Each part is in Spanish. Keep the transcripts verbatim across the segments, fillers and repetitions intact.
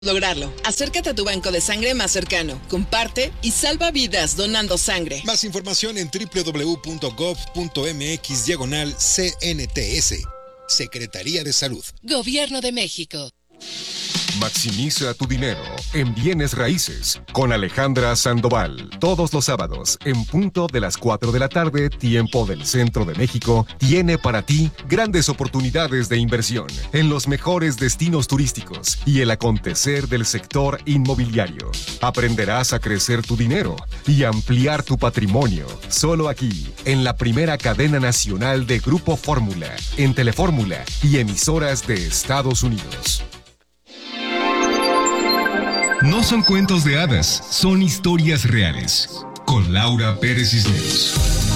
Lograrlo. Acércate a tu banco de sangre más cercano, comparte y salva vidas donando sangre. Más información en doble u doble u doble u punto gov punto mx diagonal C N T S. Secretaría de Salud. Gobierno de México. Maximiza tu dinero en bienes raíces con Alejandra Sandoval. Todos los sábados, en punto de las cuatro de la tarde, tiempo del centro de México, tiene para ti grandes oportunidades de inversión en los mejores destinos turísticos y el acontecer del sector inmobiliario. Aprenderás a crecer tu dinero y ampliar tu patrimonio. Solo aquí, en la primera cadena nacional de Grupo Fórmula, en Telefórmula y emisoras de Estados Unidos. No son cuentos de hadas, son historias reales. Con Laura Pérez Cisneros.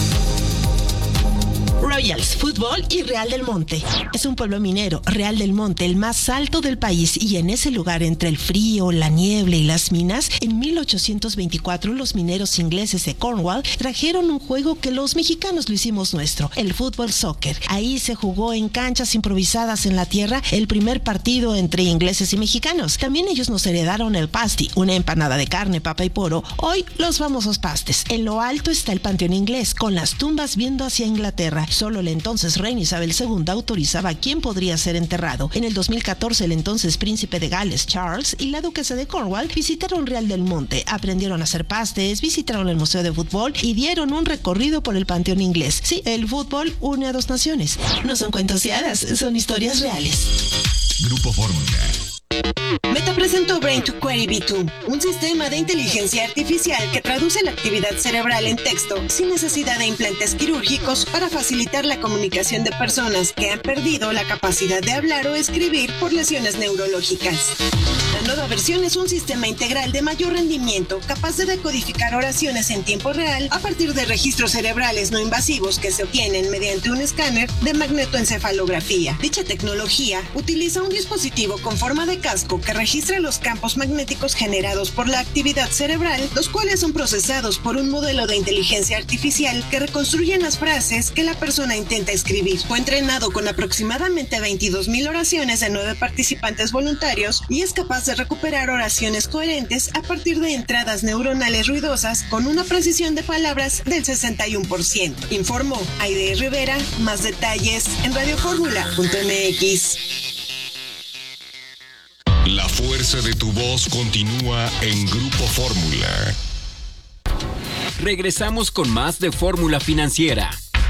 Royals Fútbol y Real del Monte. Es un pueblo minero, Real del Monte, el más alto del país, y en ese lugar, entre el frío, la niebla y las minas, en mil ochocientos veinticuatro los mineros ingleses de Cornwall trajeron un juego que los mexicanos lo hicimos nuestro, el fútbol soccer. Ahí se jugó en canchas improvisadas en la tierra el primer partido entre ingleses y mexicanos. También ellos nos heredaron el pasty, una empanada de carne, papa y poro. Hoy los famosos pastes. En lo alto está el Panteón Inglés, con las tumbas viendo hacia Inglaterra. Solo la entonces reina Isabel segunda autorizaba a quién podría ser enterrado. En el dos mil catorce, el entonces príncipe de Gales, Charles, y la duquesa de Cornwall visitaron Real del Monte, aprendieron a hacer pastes, visitaron el Museo de Fútbol y dieron un recorrido por el Panteón Inglés. Sí, el fútbol une a dos naciones. No son cuentos de hadas, son historias reales. Grupo Fórmula. Meta presentó Brain to Query V dos, un sistema de inteligencia artificial que traduce la actividad cerebral en texto sin necesidad de implantes quirúrgicos para facilitar la comunicación de personas que han perdido la capacidad de hablar o escribir por lesiones neurológicas. La nueva versión es un sistema integral de mayor rendimiento capaz de decodificar oraciones en tiempo real a partir de registros cerebrales no invasivos que se obtienen mediante un escáner de magnetoencefalografía. Dicha tecnología utiliza un dispositivo con forma de casco que registra los campos magnéticos generados por la actividad cerebral, los cuales son procesados por un modelo de inteligencia artificial que reconstruyen las frases que la persona intenta escribir. Fue entrenado con aproximadamente veintidós mil oraciones de nueve participantes voluntarios y es capaz de recuperar oraciones coherentes a partir de entradas neuronales ruidosas con una precisión de palabras del sesenta y uno por ciento. Informó Aide Rivera. Más detalles en radiofórmula punto m x. La fuerza de tu voz continúa en Grupo Fórmula. Regresamos con más de Fórmula Financiera.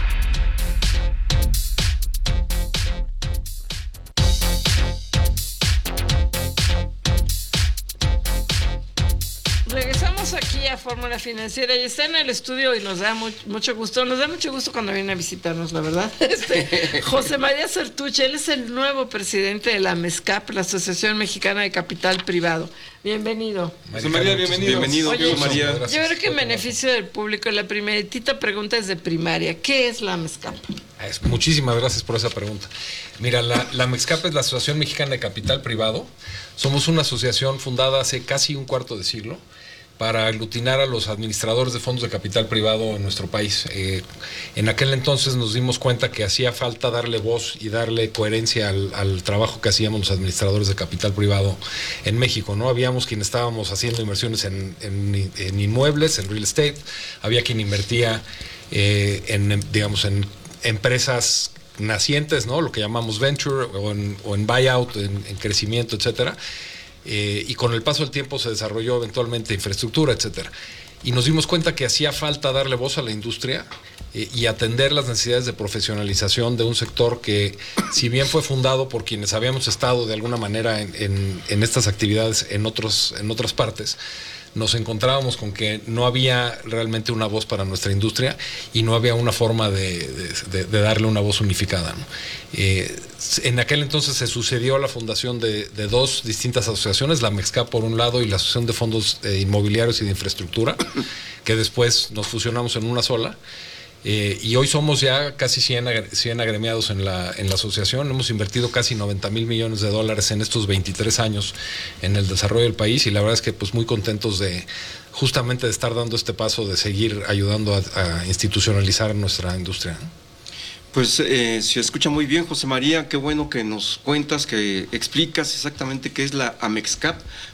Regresamos aquí a Fórmula Financiera y está en el estudio y nos da muy, mucho gusto, nos da mucho gusto cuando viene a visitarnos, la verdad. Este, José María Sertuche, él es el nuevo presidente de la MESCAP, la Asociación Mexicana de Capital Privado. Bienvenido. José María, bienvenido. Bienvenido, Oye, José María. Yo creo que en beneficio del público, la primeritita pregunta es de primaria. ¿Qué es la MESCAP? Es, muchísimas gracias por esa pregunta. Mira, la, la MEXCAP es la Asociación Mexicana de Capital Privado. Somos una asociación fundada hace casi un cuarto de siglo para aglutinar a los administradores de fondos de capital privado en nuestro país. Eh, en aquel entonces nos dimos cuenta que hacía falta darle voz y darle coherencia al, al trabajo que hacíamos los administradores de capital privado en México, ¿no? Habíamos quien estábamos haciendo inversiones en, en, en inmuebles, en real estate, había quien invertía eh, en, digamos, en empresas nacientes, ¿no? Lo que llamamos venture o en, o en buyout, en, en crecimiento, etcétera. Eh, y con el paso del tiempo se desarrolló eventualmente infraestructura, etcétera. Y nos dimos cuenta que hacía falta darle voz a la industria eh, y atender las necesidades de profesionalización de un sector que, si bien fue fundado por quienes habíamos estado de alguna manera en, en, en estas actividades en, otros, en otras partes, nos encontrábamos con que no había realmente una voz para nuestra industria y no había una forma de, de, de, de darle una voz unificada, ¿no? Eh, en aquel entonces se sucedió la fundación de, de dos distintas asociaciones, la MEXCAP por un lado y la Asociación de Fondos eh, Inmobiliarios y de Infraestructura, que después nos fusionamos en una sola. Eh, y hoy somos ya casi cien, cien agremiados en la, en la asociación. Hemos invertido casi noventa mil millones de dólares en estos veintitrés años en el desarrollo del país y la verdad es que pues muy contentos de justamente de estar dando este paso de seguir ayudando a, a institucionalizar nuestra industria, ¿no? Pues eh, se escucha muy bien, José María, qué bueno que nos cuentas, que explicas exactamente qué es la AMEXCAP,